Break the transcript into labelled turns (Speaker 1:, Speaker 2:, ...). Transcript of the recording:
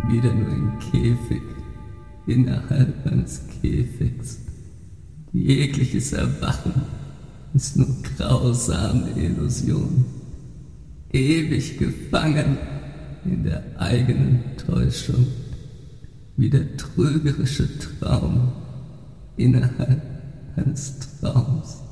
Speaker 1: wieder nur ein Käfig innerhalb eines Käfigs. Jegliches Erwachen ist nur grausame Illusion, ewig gefangen in der eigenen Täuschung, wie der trügerische Traum innerhalb eines Traums.